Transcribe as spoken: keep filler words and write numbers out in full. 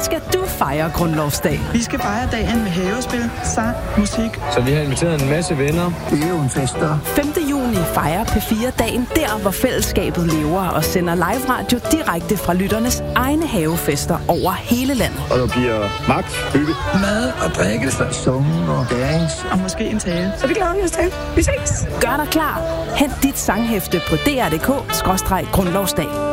skal du fejre grundlovsdag? Vi skal fejre dagen med havespil, sang, musik. Så vi har inviteret en masse venner. Det er jo en fest, der. femte juni fejrer P fire dagen der, hvor fællesskabet lever og sender live radio direkte fra lytternes egne havefester over hele landet. Og der bliver max, hygge, mad og drikke, sunge og dance. Og måske en tale. Så det glæder vi os til. Vi ses. Gør dig klar. Hent dit sanghæfte på d r punktum d k skråstreg grundlovsdag.